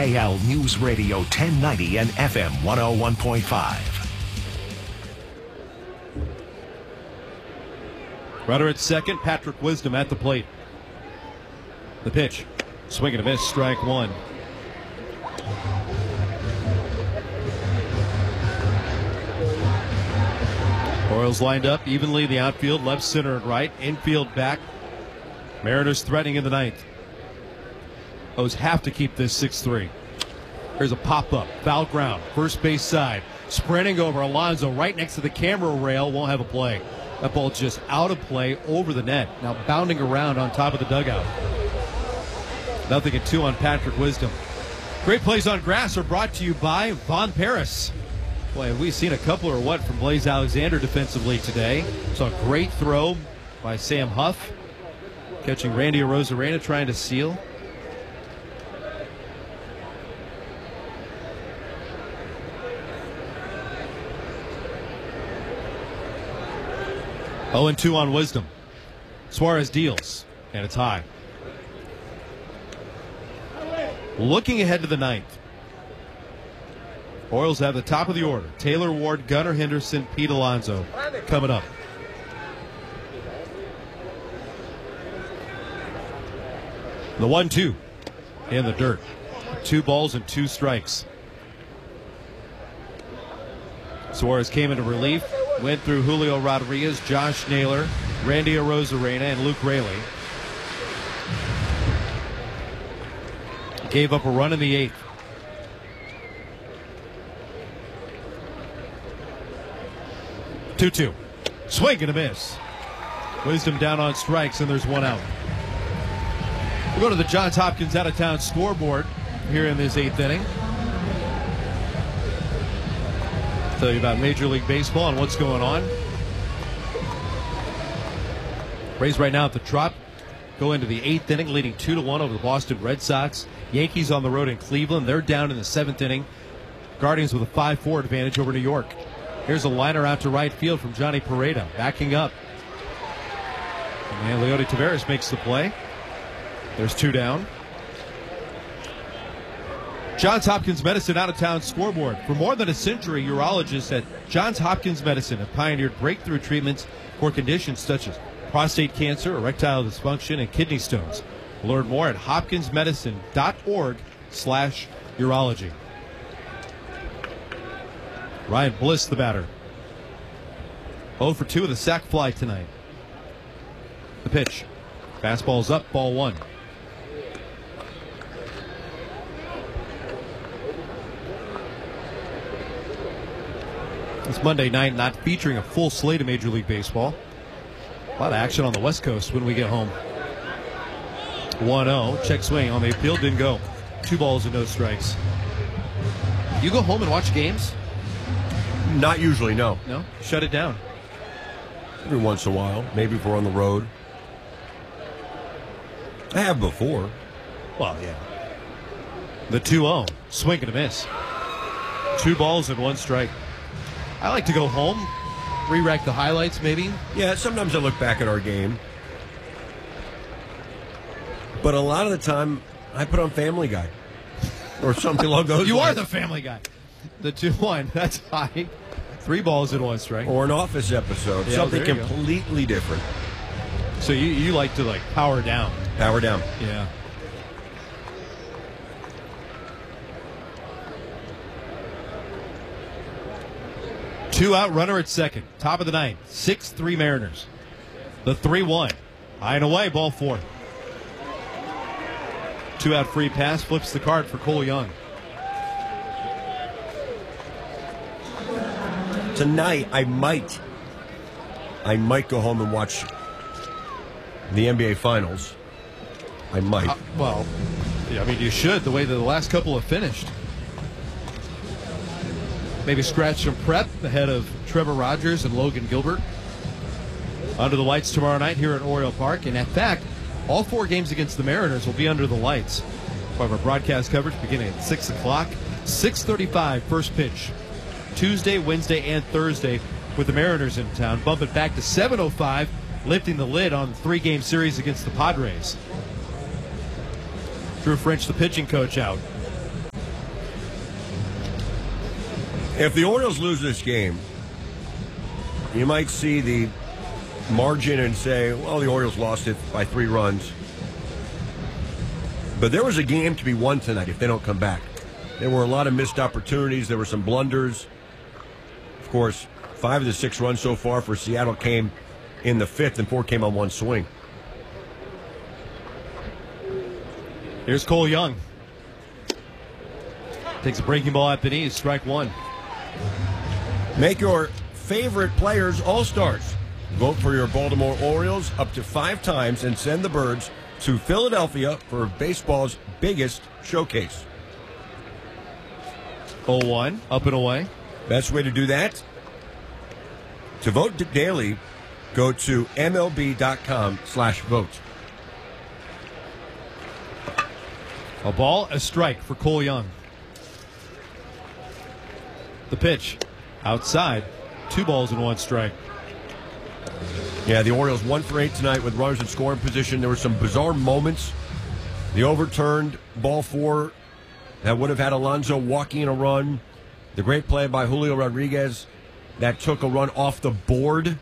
KL News Radio 1090 and FM 101.5. Runner at second, Patrick Wisdom at the plate. The pitch. Swing and a miss, strike one. Orioles lined up evenly in the outfield, left, center, and right. Infield back. Mariners threatening in the ninth. O's have to keep this 6-3. Here's a pop-up, foul ground, first base side. Sprinting over Alonso right next to the camera rail, won't have a play. That ball just out of play over the net. Now bounding around on top of the dugout. 0-2 on Patrick Wisdom. Great plays on grass are brought to you by Von Paris. Boy, have we seen a couple or what from Blaze Alexander defensively today. Saw a great throw by Sam Huff, catching Randy Arozarena trying to seal. Oh, and 2 on Wisdom. Suarez deals, and it's high. Looking ahead to the ninth. Orioles have the top of the order. Taylor Ward, Gunnar Henderson, Pete Alonso coming up. The 1-2 in the dirt. 2 balls and 2 strikes. Suarez came into relief. Went through Julio Rodriguez, Josh Naylor, Randy Arozarena, and Luke Raley. Gave up a run in the 8th. Two-two. Swing and a miss. Wisdom down on strikes, and there's 1 out. We'll go to the Johns Hopkins out-of-town scoreboard here in this 8th inning. Tell you about Major League Baseball and what's going on. Rays right now at the drop. Go into the 8th inning, leading 2-1 over the Boston Red Sox. Yankees on the road in Cleveland. They're down in the 7th inning. Guardians with a 5-4 advantage over New York. Here's a liner out to right field from Johnny Pereda. Backing up. And Leody Taveras makes the play. There's 2 down. Johns Hopkins Medicine out-of-town scoreboard. For more than a century, urologists at Johns Hopkins Medicine have pioneered breakthrough treatments for conditions such as prostate cancer, erectile dysfunction, and kidney stones. Learn more at hopkinsmedicine.org/urology. Ryan Bliss, the batter. 0 for 2 with a sac fly tonight. The pitch. Fastball's up, ball 1. This Monday night not featuring a full slate of Major League Baseball. A lot of action on the West Coast when we get home. 1-0. Check swing on the appeal. Didn't go. 2 balls and no strikes. You go home and watch games? Not usually, no. No? Shut it down. Every once in a while. Maybe if we're on the road. I have before. Well, yeah. The 2-0. Swing and a miss. 2 balls and 1 strike. I like to go home, re-rack the highlights maybe. Yeah, sometimes I look back at our game. But a lot of the time, I put on Family Guy. Or something along those You lines. are the Family Guy. The 2-1, that's high. 3 balls and 1 strike. Or an Office episode. Yeah, something there you completely different. So you like to power down. Power down. Yeah. Two out, runner at second. Top of the ninth. 6-3 Mariners. The 3-1. High and away, ball 4. 2 out free pass, flips the card for Cole Young. Tonight, I might go home and watch the NBA Finals. I might. Well, yeah, I mean, you should, the way that the last couple have finished. Maybe scratch some prep ahead of Trevor Rogers and Logan Gilbert. Under the lights tomorrow night here at Oriole Park. And in fact, all 4 games against the Mariners will be under the lights. Part of our broadcast coverage beginning at 6 o'clock. 6:35 first pitch. Tuesday, Wednesday, and Thursday with the Mariners in town. Bump it back to 7:05, lifting the lid on the 3-game series against the Padres. Drew French, the pitching coach, out. If the Orioles lose this game, you might see the margin and say, well, the Orioles lost it by 3 runs. But there was a game to be won tonight if they don't come back. There were a lot of missed opportunities. There were some blunders. Of course, 5 of the 6 runs so far for Seattle came in the 5th, and 4 came on one swing. Here's Cole Young. Takes a breaking ball at the knees, strike 1. Make your favorite players all-stars. Vote for your Baltimore Orioles up to 5 times and send the birds to Philadelphia for baseball's biggest showcase. 0-1, up and away. Best way to do that? To vote daily, go to MLB.com/vote. A ball, a strike for Cole Young. The pitch, outside, 2 balls and 1 strike. Yeah, the Orioles 1 for 8 tonight with runners in scoring position. There were some bizarre moments. The overturned ball 4 that would have had Alonso walking in a run. The great play by Julio Rodriguez that took a run off the board.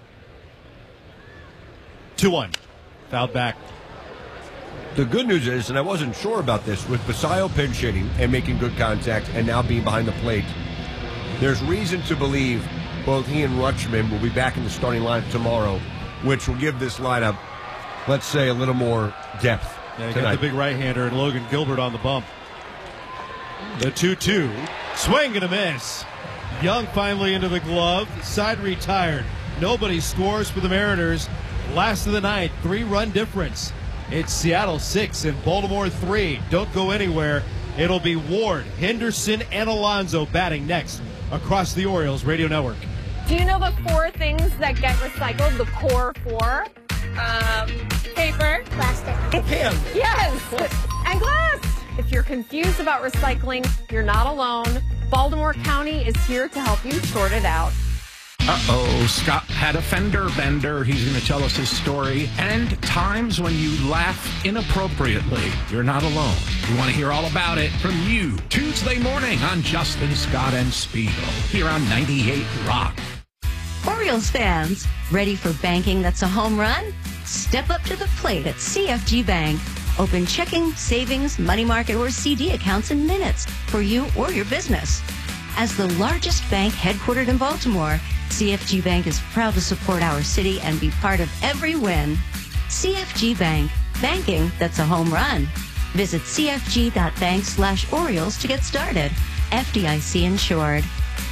2-1, fouled back. The good news is, and I wasn't sure about this, with Basayo pinch hitting and making good contact and now being behind the plate, there's reason to believe both he and Rutschman will be back in the starting lineup tomorrow, which will give this lineup, let's say, a little more depth. Yeah, got the big right-hander and Logan Gilbert on the bump. The 2-2, swing and a miss. Young finally into the glove, side retired. Nobody scores for the Mariners. Last of the night, 3-run difference. It's Seattle 6 and Baltimore 3. Don't go anywhere. It'll be Ward, Henderson, and Alonso batting next across the Orioles Radio Network. Do you know the 4 things that get recycled? The core 4? Paper. Plastic. Pan. Yes. And glass. If you're confused about recycling, you're not alone. Baltimore County is here to help you sort it out. Uh-oh, Scott had a fender bender. He's going to tell us his story. And times when you laugh inappropriately. You're not alone. We want to hear all about it from you. Tuesday morning on Justin, Scott, and Spiegel. Here on 98 Rock. Orioles fans, ready for banking that's a home run? Step up to the plate at CFG Bank. Open checking, savings, money market, or CD accounts in minutes for you or your business. As the largest bank headquartered in Baltimore, CFG Bank is proud to support our city and be part of every win. CFG Bank, banking that's a home run. Visit cfg.bank/Orioles to get started. FDIC insured.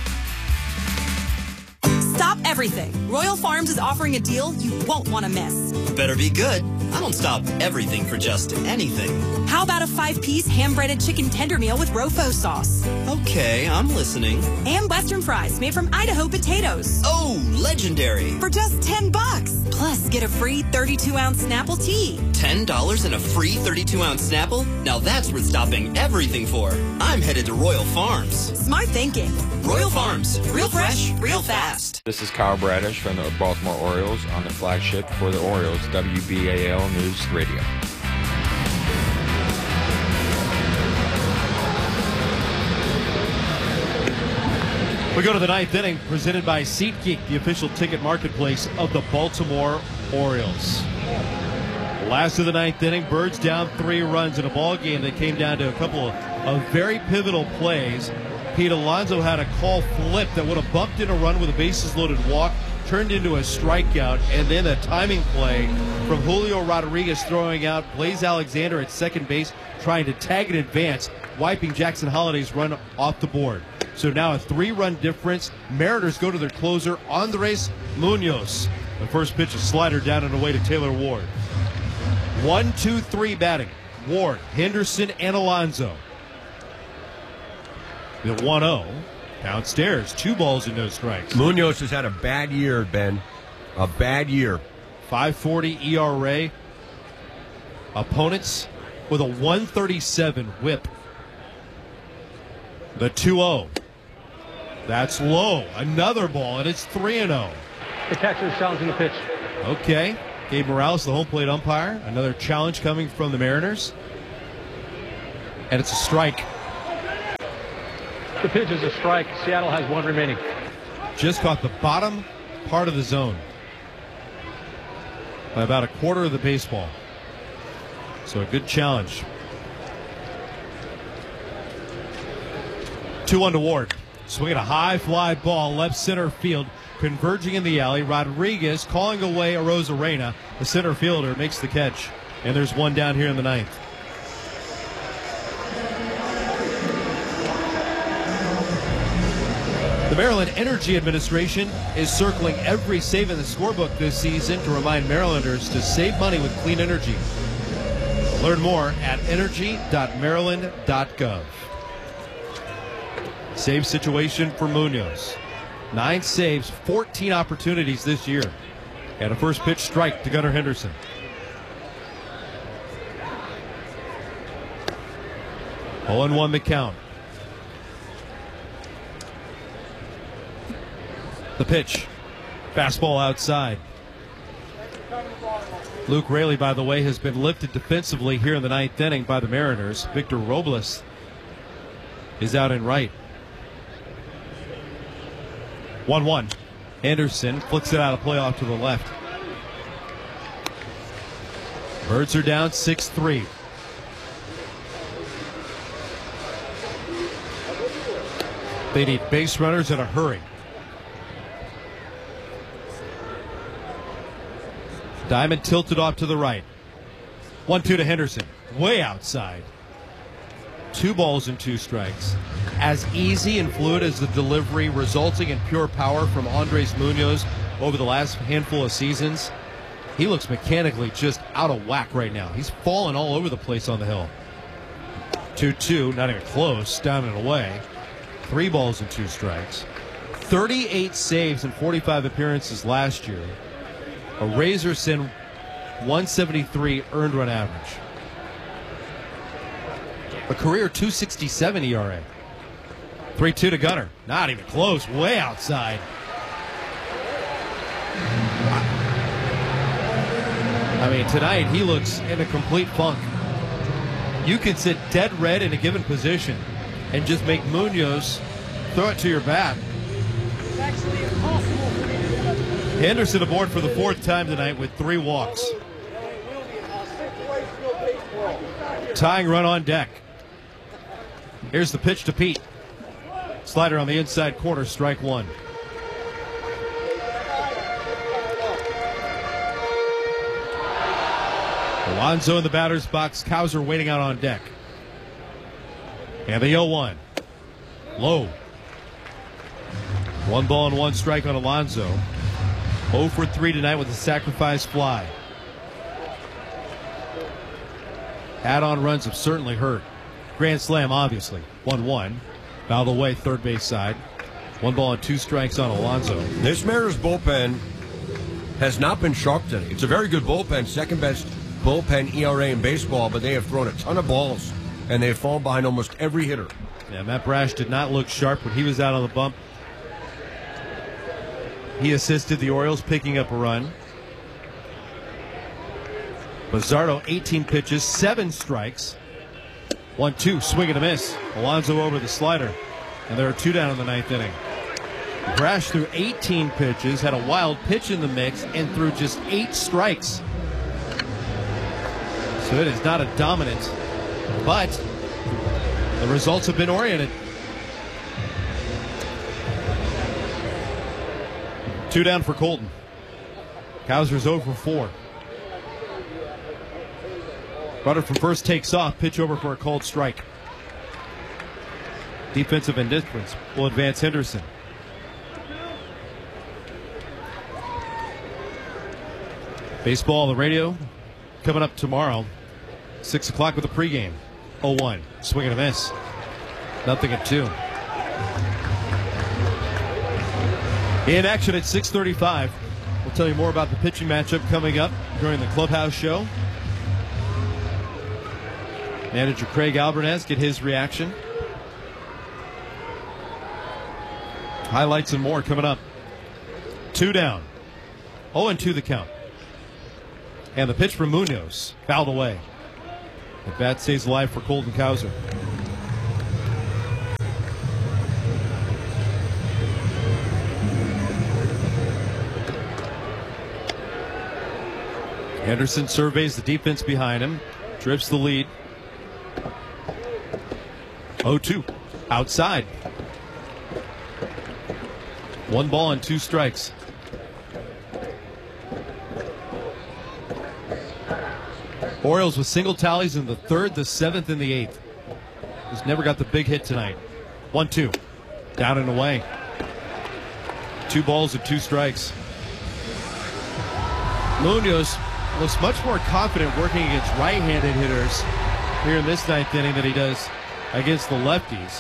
Stop everything. Royal Farms is offering a deal you won't want to miss. Better be good. I don't stop everything for just anything. How about a 5-piece ham-breaded chicken tender meal with Rofo sauce? Okay, I'm listening. And Western fries made from Idaho potatoes. Oh, legendary. For just $10. Plus, get a free 32-ounce Snapple tea. $10 and a free 32-ounce Snapple? Now that's worth stopping everything for. I'm headed to Royal Farms. Smart thinking. Royal Farms. Real fresh, real fast. This is Kyle Bradish from the Baltimore Orioles on the flagship for the Orioles, WBAL News Radio. We go to the 9th inning, presented by SeatGeek, the official ticket marketplace of the Baltimore Orioles. Last of the 9th inning, Birds down 3 runs in a ball game that came down to a couple of very pivotal plays. Pete Alonso had a call flip that would have bumped in a run with a bases-loaded walk, turned into a strikeout, and then a timing play from Julio Rodriguez throwing out Blaze Alexander at second base, trying to tag in advance, wiping Jackson Holliday's run off the board. So now a 3-run difference. Mariners go to their closer, Andres Munoz. The first pitch, a slider down and away to Taylor Ward. 1-2-3 batting. Ward, Henderson, and Alonso. The 1-0. Downstairs, 2 balls and no strikes. Munoz has had a bad year, Ben. A bad year. 5.40 ERA. Opponents with a 137 whip. The 2-0. That's low. Another ball, and it's 3-0. The catcher is challenging the pitch. Okay. Gabe Morales, the home plate umpire. Another challenge coming from the Mariners. And it's a strike. The pitch is a strike. Seattle has one remaining. Just caught the bottom part of the zone by about a quarter of the baseball. So a good challenge. 2-1 to Ward. Swinging a high fly ball, left center field, converging in the alley. Rodriguez calling away Arozarena. The center fielder makes the catch. And there's one down here in the ninth. The Maryland Energy Administration is circling every save in the scorebook this season to remind Marylanders to save money with clean energy. Learn more at energy.maryland.gov. Save situation for Munoz. 9 saves, 14 opportunities this year. And a first pitch strike to Gunnar Henderson. Oh, 0-1 the count. The pitch. Fastball outside. Luke Raley, by the way, has been lifted defensively here in the ninth inning by the Mariners. Victor Robles is out in right. 1-1. Anderson flicks it out of play off to the left. Birds are down 6-3. They need base runners in a hurry. Diamond tilted off to the right. 1-2 to Henderson. Way outside. 2 balls and 2 strikes. As easy and fluid as the delivery, resulting in pure power from Andres Munoz over the last handful of seasons. He looks mechanically just out of whack right now. He's falling all over the place on the hill. 2-2, not even close, down and away. 3 balls and 2 strikes. 38 saves in 45 appearances last year. A razor-thin 173 earned run average. A career 2.67 ERA. 3-2 to Gunnar. Not even close. Way outside. I mean, tonight he looks in a complete funk. You can sit dead red in a given position and just make Munoz throw it to your bat. It's actually impossible for me to do that. Henderson aboard for the 4th time tonight with 3 walks. Tying run on deck. Here's the pitch to Pete. Slider on the inside corner, strike 1. Alonso in the batter's box. Cowser waiting out on deck. And the 0-1. Low. 1 ball and 1 strike on Alonso. 0 for 3 tonight with a sacrifice fly. Add-on runs have certainly hurt. Grand slam, obviously. 1-1. Fouled away, third base side. 1 ball and 2 strikes on Alonso. This Mariners bullpen has not been sharp today. It's a very good bullpen, second best bullpen ERA in baseball, but they have thrown a ton of balls, and they have fallen behind almost every hitter. Yeah, Matt Brash did not look sharp when he was out on the bump. He assisted the Orioles picking up a run. Bizzardo, 18 pitches, 7 strikes. 1-2, swing and a miss. Alonso over the slider. And there are 2 down in the ninth inning. Brash threw 18 pitches, had a wild pitch in the mix, and threw just 8 strikes. So it is not a dominant, but the results have been oriented. 2 down for Colton. Cowser's 0 for 4. Runner from first takes off, pitch over for a called strike. Defensive indifference will advance Henderson. Baseball on the radio coming up tomorrow. 6 o'clock with a pregame. 0-1. Swing and a miss. Nothing at 2. In action at 6:35. We'll tell you more about the pitching matchup coming up during the clubhouse show. Manager Craig Albernaz, get his reaction. Highlights and more coming up. 2 down. 0-2 the count. And the pitch from Munoz. Fouled away. The bat stays alive for Colton Cowser. Anderson surveys the defense behind him, drifts the lead. 0-2 outside. 1 ball and 2 strikes. Orioles with single tallies in the 3rd, the 7th, and the 8th. He's never got the big hit tonight. 1-2. Down and away. 2 balls and 2 strikes. Munoz looks much more confident working against right-handed hitters here in this 9th inning than he does against the lefties.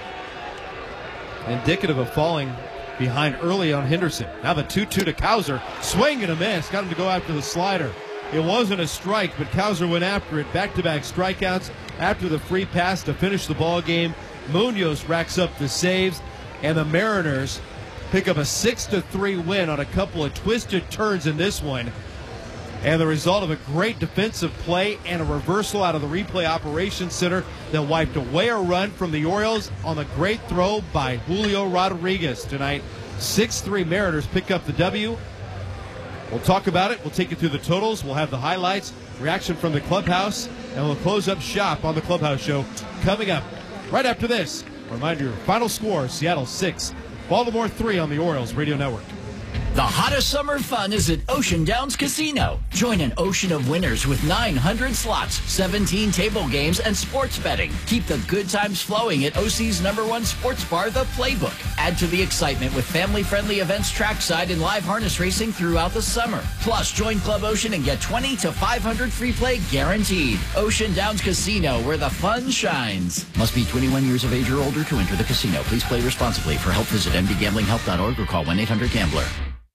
Indicative of falling behind early on Henderson. Now the 2-2 to Cowser. Swing and a miss. Got him to go after the slider. It wasn't a strike, but Cowser went after it. Back-to-back strikeouts after the free pass to finish the ball game. Munoz racks up the saves, and the Mariners pick up a 6-3 win on a couple of twisted turns in this one. And the result of a great defensive play and a reversal out of the replay operations center that wiped away a run from the Orioles on the great throw by Julio Rodriguez tonight. 6-3 Mariners pick up the W. We'll talk about it. We'll take you through the totals. We'll have the highlights, reaction from the clubhouse, and we'll close up shop on the Clubhouse Show coming up right after this. Reminder, final score, Seattle 6, Baltimore 3 on the Orioles Radio Network. The hottest summer fun is at Ocean Downs Casino. Join an ocean of winners with 900 slots, 17 table games, and sports betting. Keep the good times flowing at OC's #1 sports bar, The Playbook. Add to the excitement with family-friendly events trackside and live harness racing throughout the summer. Plus, join Club Ocean and get 20 to 500 free play guaranteed. Ocean Downs Casino, where the fun shines. Must be 21 years of age or older to enter the casino. Please play responsibly. For help, visit mdgamblinghelp.org or call 1-800-GAMBLER.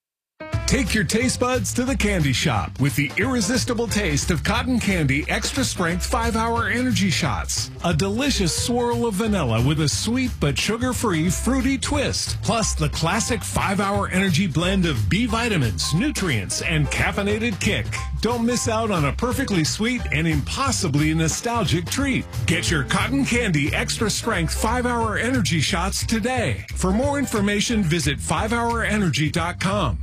Take your taste buds to the candy shop with the irresistible taste of cotton candy extra strength 5-hour energy shots. A delicious swirl of vanilla with a sweet but sugar-free fruity twist. Plus the classic 5-hour energy blend of B vitamins, nutrients, and caffeinated kick. Don't miss out on a perfectly sweet and impossibly nostalgic treat. Get your cotton candy extra strength 5-hour energy shots today. For more information, visit 5hourenergy.com.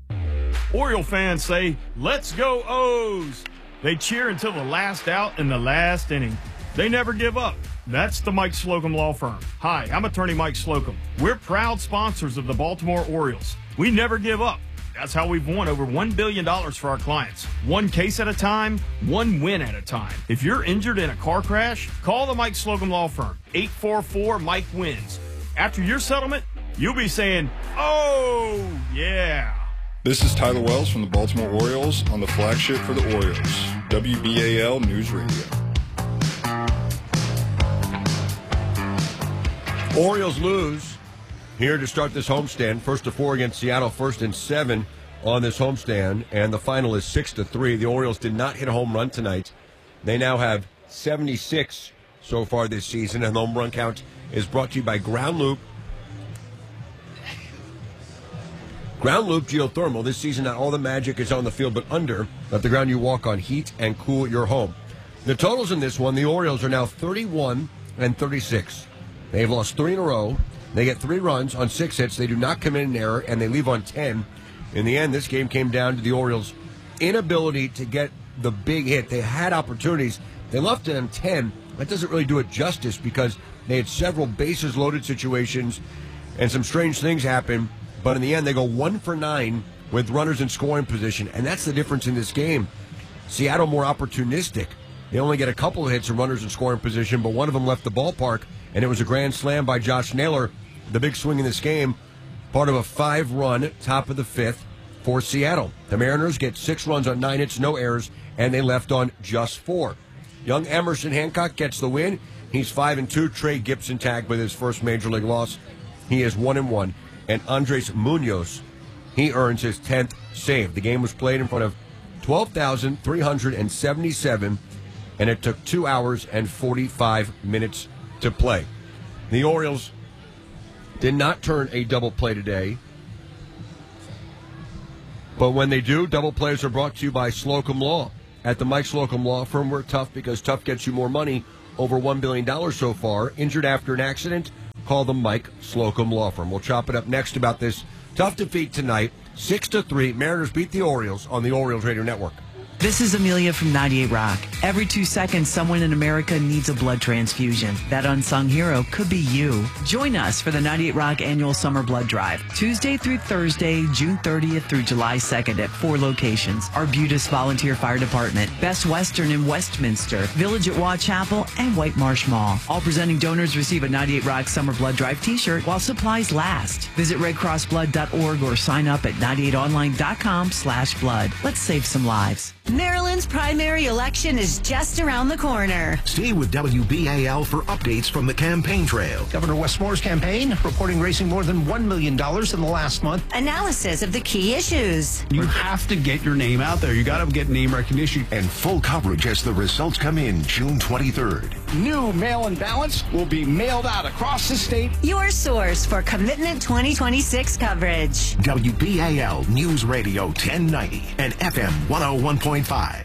Oriole fans say, "Let's go O's." They cheer until the last out in the last inning. They never give up. That's the Mike Slocum Law Firm. Hi, I'm attorney Mike Slocum. We're proud sponsors of the Baltimore Orioles. We never give up. That's how we've won over $1 billion for our clients. One case at a time, one win at a time. If you're injured in a car crash, call the Mike Slocum Law Firm. 844-MIKE-WINS. After your settlement, you'll be saying, "Oh, yeah." This is Tyler Wells from the Baltimore Orioles on the flagship for the Orioles, WBAL News Radio. Orioles lose here to start this homestand. 1-4 against Seattle, 1st and 7 on this homestand, and the final is 6-3. The Orioles did not hit a home run tonight. They now have 76 so far this season, and the home run count is brought to you by Ground Loop. Ground Loop Geothermal. This season, not all the magic is on the field, but under. Let the ground you walk on heat and cool your home. The totals in this one, the Orioles are now 31-36. They've lost 3 in a row. They get 3 runs on 6 hits. They do not commit an error, and they leave on 10. In the end, this game came down to the Orioles' inability to get the big hit. They had opportunities. They left it on 10. That doesn't really do it justice because they had several bases-loaded situations, and some strange things happened. But in the end, they go 1 for 9 with runners in scoring position, and that's the difference in this game. Seattle more opportunistic. They only get a couple of hits and runners in scoring position, but one of them left the ballpark, and it was a grand slam by Josh Naylor, the big swing in this game, part of a 5-run top of the 5th for Seattle. The Mariners get 6 runs on 9 hits, no errors, and they left on just 4. Young Emerson Hancock gets the win. He's 5-2. Trey Gibson tagged with his first major league loss. He is 1-1. And Andres Munoz, he earns his 10th save. The game was played in front of 12,377, and it took 2 hours and 45 minutes to play. The Orioles did not turn a double play today, but when they do, double plays are brought to you by Slocum Law. At the Mike Slocum Law Firm, we're tough because tough gets you more money, over $1 billion so far. Injured after an accident? Call the Mike Slocum Law Firm. We'll chop it up next about this tough defeat tonight. 6-3, Mariners beat the Orioles on the Orioles Radio Network. This is Amelia from 98 Rock. Every 2 seconds, someone in America needs a blood transfusion. That unsung hero could be you. Join us for the 98 Rock Annual Summer Blood Drive, Tuesday through Thursday, June 30th through July 2nd at 4 locations. Arbutus Volunteer Fire Department, Best Western in Westminster, Village at Waugh Chapel, and White Marsh Mall. All presenting donors receive a 98 Rock Summer Blood Drive t-shirt while supplies last. Visit redcrossblood.org or sign up at 98online.com/blood. Let's save some lives. Maryland's primary election is just around the corner. Stay with WBAL for updates from the campaign trail. Governor Wes Moore's campaign reporting raising more than $1 million in the last month. Analysis of the key issues. You have to get your name out there. You got to get name recognition. And full coverage as the results come in June 23rd. New mail-in ballots will be mailed out across the state. Your source for Commitment 2026 coverage. WBAL News Radio 1090 and FM 101.5.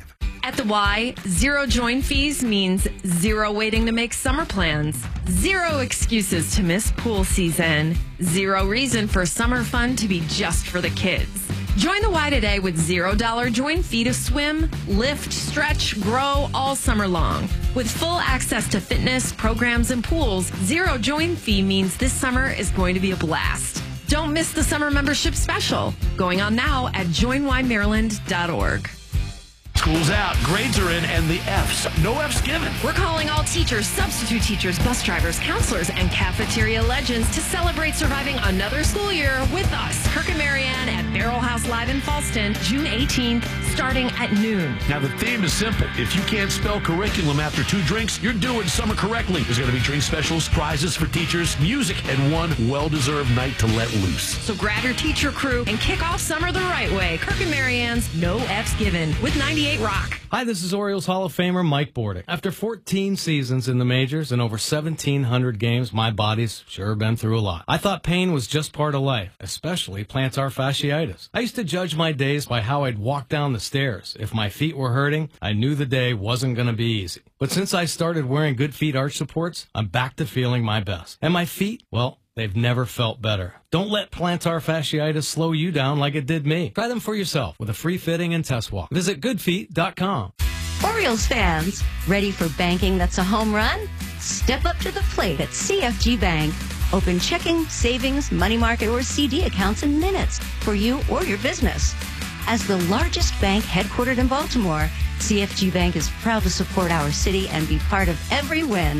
At the Y, zero join fees means zero waiting to make summer plans, zero excuses to miss pool season, zero reason for summer fun to be just for the kids. Join the Y today with $0 join fee to swim, lift, stretch, grow all summer long. With full access to fitness, programs, and pools, zero join fee means this summer is going to be a blast. Don't miss the summer membership special, going on now at joinYMaryland.org. School's out, grades are in, and the F's. No F's given. We're calling all teachers, substitute teachers, bus drivers, counselors, and cafeteria legends to celebrate surviving another school year with us. Kirk and Marianne at Barrel House Live in Falston, June 18th, starting at noon. Now, the theme is simple. If you can't spell curriculum after 2 drinks, you're doing summer correctly. There's going to be drink specials, prizes for teachers, music, and one well-deserved night to let loose. So grab your teacher crew and kick off summer the right way. Kirk and Marianne's No F's Given with 98 Rock. Hi, this is Orioles Hall of Famer Mike Bordick. After 14 seasons in the majors and over 1,700 games, my body's sure been through a lot. I thought pain was just part of life, especially plantar fasciitis. I used to judge my days by how I'd walk down the stairs. If my feet were hurting, I knew the day wasn't going to be easy. But since I started wearing Good Feet arch supports, I'm back to feeling my best. And my feet, well, they've never felt better. Don't let plantar fasciitis slow you down like it did me. Try them for yourself with a free fitting and test walk. Visit goodfeet.com. Orioles fans, ready for banking that's a home run? Step up to the plate at CFG Bank. Open checking, savings, money market, or CD accounts in minutes for you or your business. As the largest bank headquartered in Baltimore, CFG Bank is proud to support our city and be part of every win.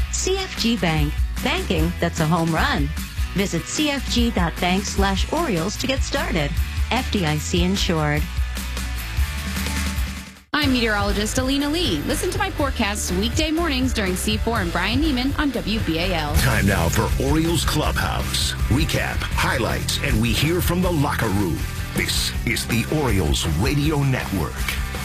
CFG Bank. Banking that's a home run. Visit cfg.bank/Orioles to get started. FDIC insured. I'm meteorologist Alina Lee. Listen to my forecasts weekday mornings during C4 and Brian Neiman on WBAL. Time now for Orioles Clubhouse. Recap, highlights, and we hear from the locker room. This is the Orioles Radio Network.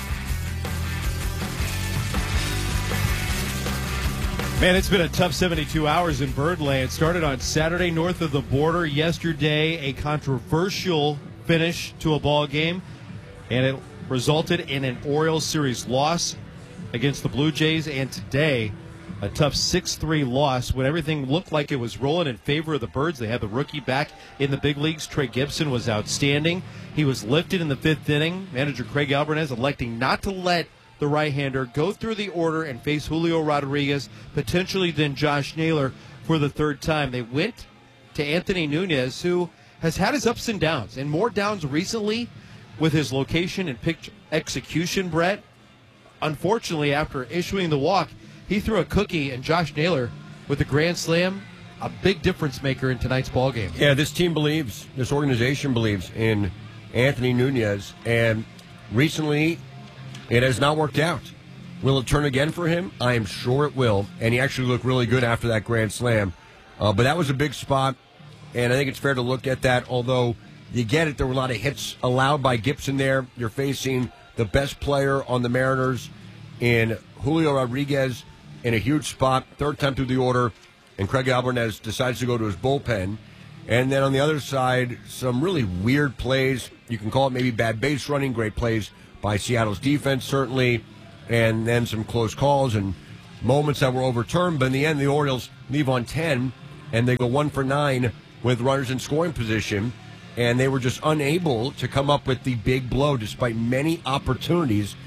Man, it's been a tough 72 hours in Birdland. Started on Saturday north of the border. Yesterday, a controversial finish to a ball game, and it resulted in an Orioles series loss against the Blue Jays. And today, a tough 6-3 loss when everything looked like it was rolling in favor of the Birds. They had the rookie back in the big leagues. Trey Gibson was outstanding. He was lifted in the 5th inning. Manager Craig Alvarez electing not to let the right-hander go through the order and face Julio Rodriguez, potentially then Josh Naylor for the 3rd time. They went to Anthony Nunez, who has had his ups and downs, and more downs recently with his location and pitch execution, Brett. Unfortunately, after issuing the walk, he threw a cookie, and Josh Naylor with a grand slam, a big difference maker in tonight's ballgame. Yeah, this team believes, this organization believes in Anthony Nunez, and recently it has not worked out. Will it turn again for him? I am sure it will, and he actually looked really good after that grand slam. But that was a big spot, and I think it's fair to look at that, although you get it, there were a lot of hits allowed by Gibson there. You're facing the best player on the Mariners in Julio Rodriguez in a huge spot, 3rd time through the order, and Craig Alvarez decides to go to his bullpen. And then on the other side, some really weird plays. You can call it maybe bad base running, great plays by Seattle's defense, certainly, and then some close calls and moments that were overturned. But in the end, the Orioles leave on 10, and they go 1 for 9 with runners in scoring position, and they were just unable to come up with the big blow despite many opportunities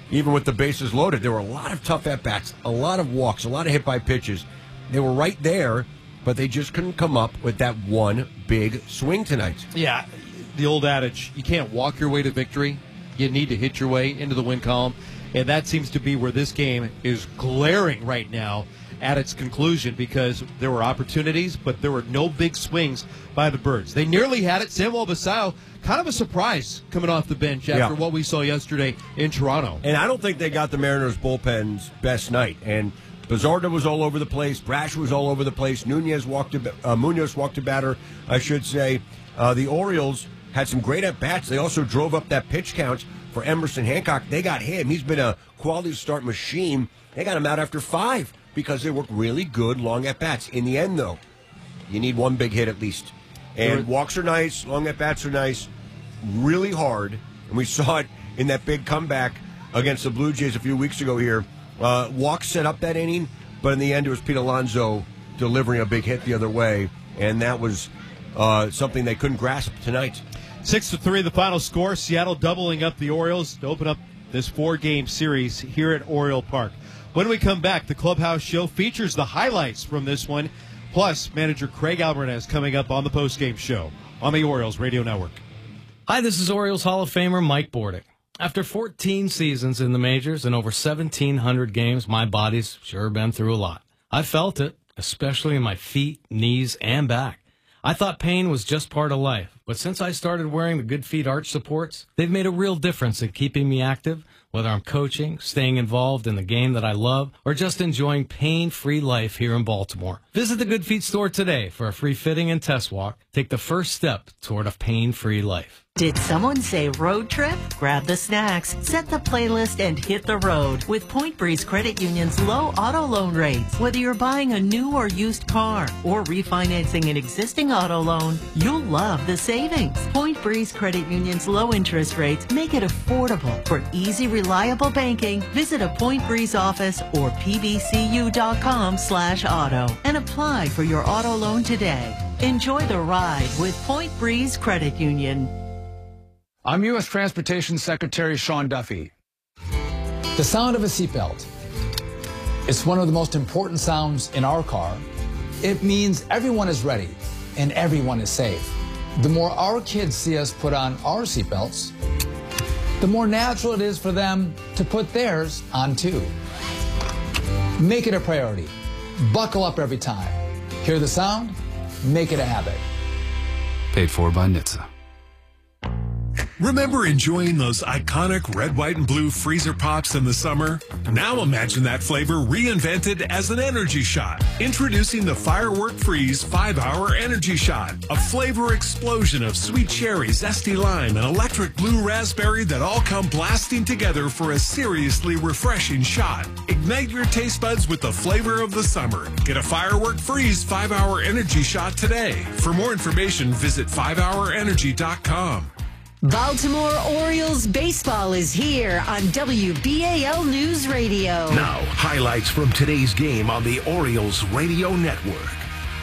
even with the bases loaded, there were a lot of tough at-bats, a lot of walks, a lot of hit-by pitches. They were right there, but they just couldn't come up with that one big swing tonight. Yeah, the old adage, you can't walk your way to victory. You need to hit your way into the win column. And that seems to be where this game is glaring right now at its conclusion, because there were opportunities, but there were no big swings by the Birds. They nearly had it. Samuel Basallo, kind of a surprise coming off the bench after what we saw yesterday in Toronto. And I don't think they got the Mariners' bullpen's best night. And Bazardo was all over the place. Brash was all over the place. Munoz walked to batter, I should say. The Orioles had some great at-bats. They also drove up that pitch count for Emerson Hancock. They got him. He's been a quality start machine. They got him out after 5 because they worked really good long at-bats. In the end, though, you need one big hit at least. And walks are nice. Long at-bats are nice. Really hard. And we saw it in that big comeback against the Blue Jays a few weeks ago here. Walks set up that inning, but in the end it was Pete Alonso delivering a big hit the other way. And that was something they couldn't grasp tonight. 6-3 the final score. Seattle doubling up the Orioles to open up this 4-game series here at Oriole Park. When we come back, the Clubhouse Show features the highlights from this one, plus manager Craig Alvarez coming up on the postgame show on the Orioles Radio Network. Hi, this is Orioles Hall of Famer Mike Bordick. After 14 seasons in the majors and over 1,700 games, my body's sure been through a lot. I felt it, especially in my feet, knees, and back. I thought pain was just part of life, but since I started wearing the Good Feet arch supports, they've made a real difference in keeping me active, whether I'm coaching, staying involved in the game that I love, or just enjoying pain-free life here in Baltimore. Visit the Good Feet store today for a free fitting and test walk. Take the first step toward a pain-free life. Did someone say road trip? Grab the snacks, set the playlist, and hit the road with Point Breeze Credit Union's low auto loan rates. Whether you're buying a new or used car or refinancing an existing auto loan, you'll love the savings. Point Breeze Credit Union's low interest rates make it affordable. For easy, reliable banking, visit a Point Breeze office or pbcu.com/auto and apply for your auto loan today. Enjoy the ride with Point Breeze Credit Union. I'm U.S. Transportation Secretary Sean Duffy. The sound of a seatbelt. It's one of the most important sounds in our car. It means everyone is ready and everyone is safe. The more our kids see us put on our seatbelts, the more natural it is for them to put theirs on too. Make it a priority. Buckle up every time. Hear the sound? Make it a habit. Paid for by NHTSA. Remember enjoying those iconic red, white, and blue freezer pops in the summer? Now imagine that flavor reinvented as an energy shot. Introducing the Firework Freeze 5-Hour Energy Shot. A flavor explosion of sweet cherry, zesty lime, and electric blue raspberry that all come blasting together for a seriously refreshing shot. Ignite your taste buds with the flavor of the summer. Get a Firework Freeze 5-Hour Energy Shot today. For more information, visit 5hourenergy.com. Baltimore Orioles baseball is here on WBAL News Radio. Now, highlights from today's game on the Orioles Radio Network.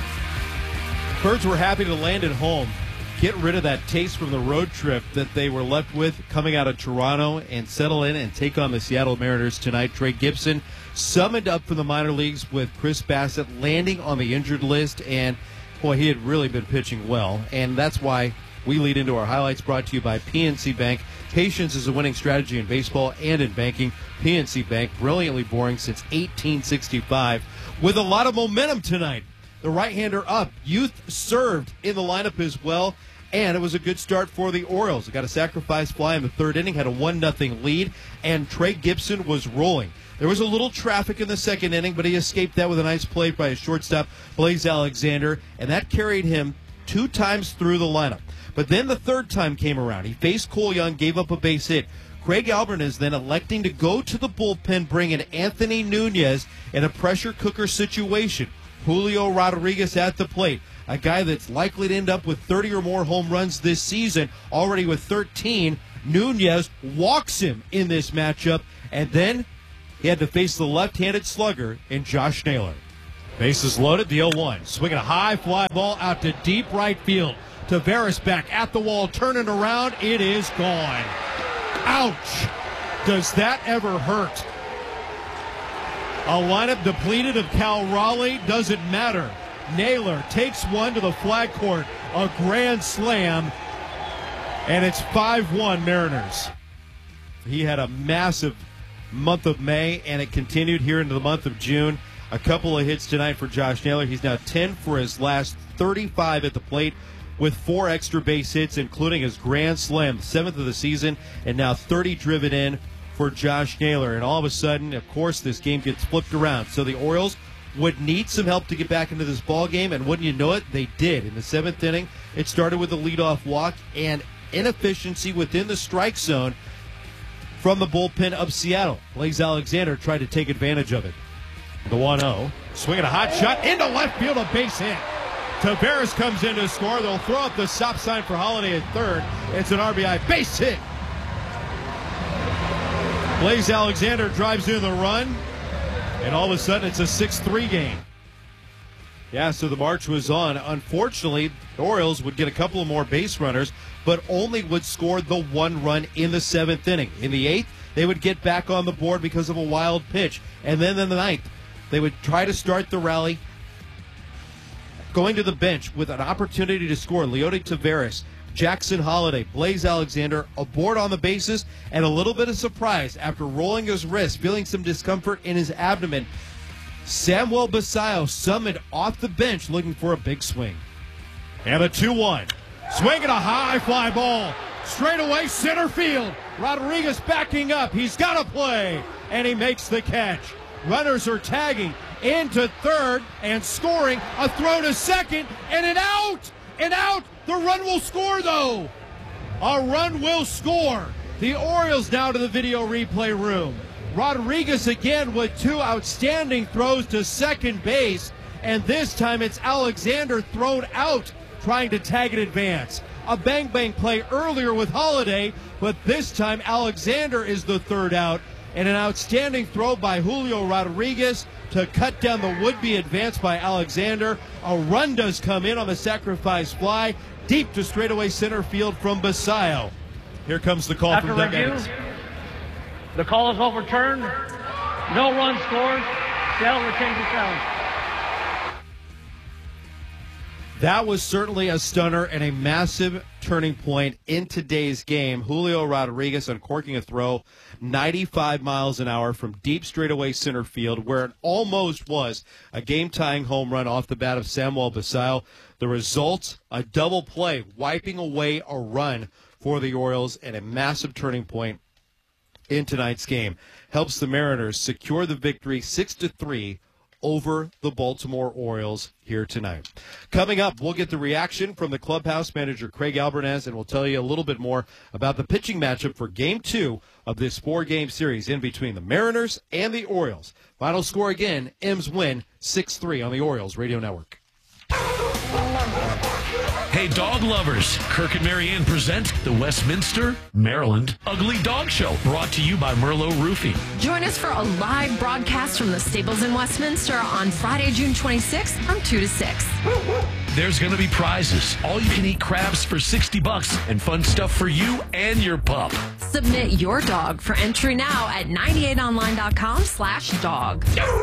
Birds were happy to land at home, get rid of that taste from the road trip that they were left with coming out of Toronto, and settle in and take on the Seattle Mariners tonight. Trey Gibson summoned up from the minor leagues with Chris Bassett landing on the injured list, and boy, he had really been pitching well, and that's why we lead into our highlights, brought to you by PNC Bank. Patience is a winning strategy in baseball and in banking. PNC Bank, brilliantly boring since 1865, with a lot of momentum tonight. The right-hander up. Youth served in the lineup as well, and it was a good start for the Orioles. They got a sacrifice fly in the third inning, had a 1-0 lead, and Trey Gibson was rolling. There was a little traffic in the second inning, but he escaped that with a nice play by his shortstop, Blaze Alexander, and that carried him 2 times through the lineup. But then the third time came around. He faced Cole Young, gave up a base hit. Craig Alvarez then electing to go to the bullpen, bring in Anthony Nunez in a pressure cooker situation. Julio Rodriguez at the plate, a guy that's likely to end up with 30 or more home runs this season, already with 13. Nunez walks him in this matchup, and then he had to face the left-handed slugger in Josh Naylor. Bases loaded, the 0-1. Swinging a high fly ball out to deep right field. Tavares back at the wall, turning around. It is gone. Ouch. Does that ever hurt? A lineup depleted of Cal Raleigh doesn't matter. Naylor takes one to the flag court. A grand slam. And it's 5-1 Mariners. He had a massive month of May, and it continued here into the month of June. A couple of hits tonight for Josh Naylor. He's now 10 for his last 35 at the plate with 4 extra base hits, including his grand slam, 7th of the season, and now 30 driven in for Josh Naylor. And all of a sudden, of course, this game gets flipped around. So the Orioles would need some help to get back into this ball game, and wouldn't you know it, they did. In the 7th inning, it started with a leadoff walk and inefficiency within the strike zone from the bullpen of Seattle. Blaze Alexander tried to take advantage of it. The 1-0. Swinging a hot shot into left field, a base hit. Taveras comes in to score. They'll throw up the stop sign for Holiday at third. It's an RBI base hit. Blaze Alexander drives in the run, and all of a sudden it's a 6-3 game. Yeah, so the march was on. Unfortunately, the Orioles would get a couple of more base runners, but only would score the 1 run in the 7th inning. In the 8th, they would get back on the board because of a wild pitch. And then in the 9th, they would try to start the rally, going to the bench with an opportunity to score. Leody Taveras, Jackson Holiday, Blaze Alexander aboard on the bases, and a little bit of surprise after rolling his wrist, feeling some discomfort in his abdomen. Samuel Basallo summoned off the bench looking for a big swing. And a 2-1. Swinging a high fly ball. Straight away center field. Rodriguez backing up. He's got to play. And he makes the catch. Runners are tagging into third and scoring. A throw to second and an out. And out. The run will score, though. A run will score. The Orioles now to the video replay room. Rodriguez again with 2 outstanding throws to second base, and this time it's Alexander thrown out trying to tag in advance. A bang-bang play earlier with Holiday, but this time Alexander is the third out, and an outstanding throw by Julio Rodriguez to cut down the would-be advance by Alexander. A run does come in on the sacrifice fly, deep to straightaway center field from Basallo. Here comes the call After from Doug review, Evans. the call is overturned. No run scored. Seattle retains the challenge. That was certainly a stunner and a massive turning point in today's game. Julio Rodriguez uncorking a throw 95 miles an hour from deep straightaway center field, where it almost was a game-tying home run off the bat of Samuel Basallo. The result, a double play, wiping away a run for the Orioles, and a massive turning point in tonight's game. Helps the Mariners secure the victory 6-3 over the Baltimore Orioles here tonight. Coming up, we'll get the reaction from the clubhouse manager Craig Albernaz, and we'll tell you a little bit more about the pitching matchup for Game 2 of this 4-game series in between the Mariners and the Orioles. Final score again, M's win 6-3 on the Orioles Radio Network. Hey, dog lovers, Kirk and Marianne present the Westminster, Maryland Ugly Dog Show, brought to you by Merlot Roofing. Join us for a live broadcast from the Stables in Westminster on Friday, June 26th from 2 to 6. There's going to be prizes, all-you-can-eat crabs for $60, and fun stuff for you and your pup. Submit your dog for entry now at 98online.com/dog.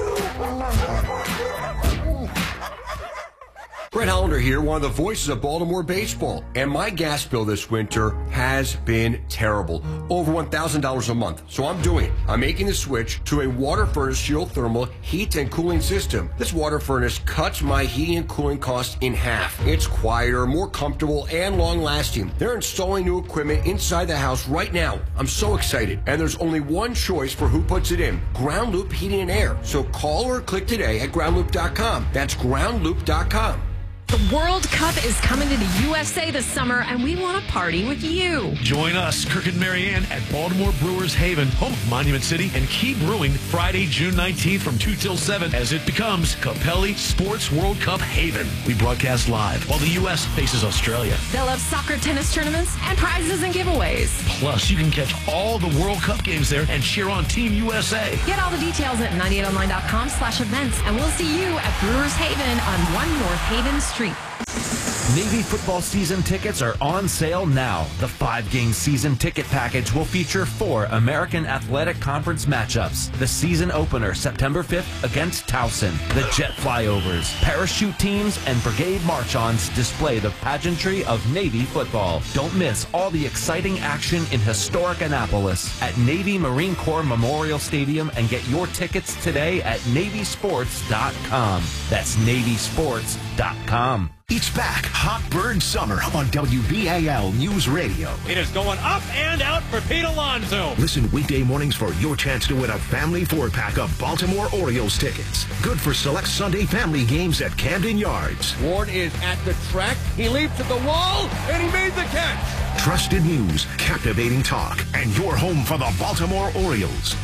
Brett Hollander here, one of the voices of Baltimore baseball. And my gas bill this winter has been terrible. Over $1,000 a month. So I'm doing it. I'm making the switch to a water furnace geothermal heat and cooling system. This water furnace cuts my heating and cooling costs in half. It's quieter, more comfortable, and long-lasting. They're installing new equipment inside the house right now. I'm so excited. And there's only one choice for who puts it in. Ground Loop Heating and Air. So call or click today at groundloop.com. That's groundloop.com. The World Cup is coming to the USA this summer, and we want to party with you. Join us, Kirk and Marianne, at Baltimore Brewers Haven, home of Monument City, and Key Brewing, Friday, June 19th from 2 till 7, as it becomes Capelli Sports World Cup Haven. We broadcast live while the U.S. faces Australia. They'll have soccer, tennis tournaments, and prizes and giveaways. Plus, you can catch all the World Cup games there and cheer on Team USA. Get all the details at 98online.com/events, and we'll see you at Brewers Haven on 1 North Haven Street. Navy football season tickets are on sale now. The 5-game season ticket package will feature 4 American Athletic Conference matchups. The season opener, September 5th, against Towson. The jet flyovers, parachute teams, and brigade march-ons display the pageantry of Navy football. Don't miss all the exciting action in historic Annapolis at Navy Marine Corps Memorial Stadium and get your tickets today at NavySports.com. That's NavySports.com. It's back. Hot Bird Summer on WBAL News Radio. It is going up and out for Pete Alonso. Listen weekday mornings for your chance to win a family 4-pack of Baltimore Orioles tickets. Good for select Sunday family games at Camden Yards. Ward is at the track. He leaps at the wall, and he made the catch. Trusted news, captivating talk, and your home for the Baltimore Orioles.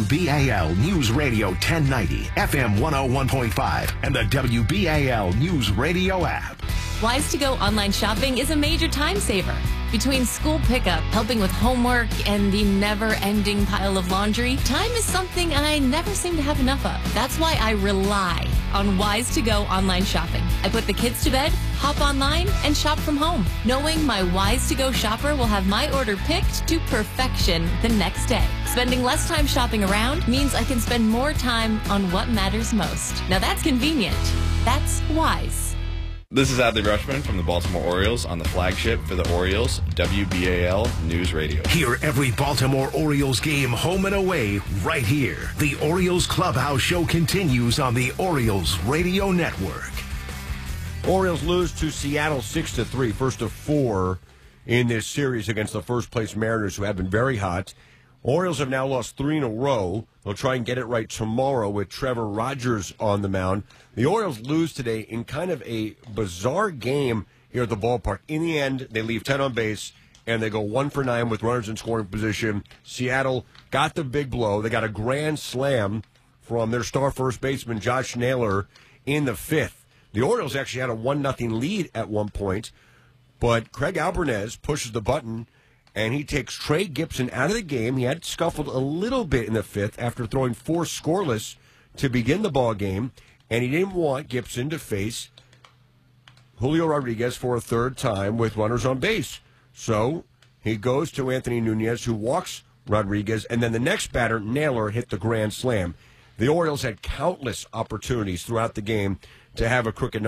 WBAL News Radio 1090, FM 101.5, and the WBAL News Radio app. Wise2Go online shopping is a major time saver. Between school pickup, helping with homework, and the never-ending pile of laundry, time is something I never seem to have enough of. That's why I rely on Wise2Go online shopping. I put the kids to bed, hop online, and shop from home, knowing my Wise2Go shopper will have my order picked to perfection the next day. Spending less time shopping around means I can spend more time on what matters most. Now that's convenient. That's Wise. This is Adley Rushman from the Baltimore Orioles on the flagship for the Orioles, WBAL News Radio. Hear every Baltimore Orioles game home and away right here. The Orioles Clubhouse Show continues on the Orioles Radio Network. Orioles lose to Seattle 6-3, first of 4 in this series against the first-place Mariners, who have been very hot. Orioles have now lost 3 in a row. They'll try and get it right tomorrow with Trevor Rogers on the mound. The Orioles lose today in kind of a bizarre game here at the ballpark. In the end, they leave 10 on base, and they go 1 for 9 with runners in scoring position. Seattle got the big blow. They got a grand slam from their star first baseman, Josh Naylor, in the 5th. The Orioles actually had a 1-0 lead at one point, but Craig Albernez pushes the button, and he takes Trey Gibson out of the game. He had scuffled a little bit in the 5th after throwing 4 scoreless to begin the ball game, and he didn't want Gibson to face Julio Rodriguez for a third time with runners on base. So he goes to Anthony Nunez, who walks Rodriguez, and then the next batter, Naylor, hit the grand slam. The Orioles had countless opportunities throughout the game to have a crooked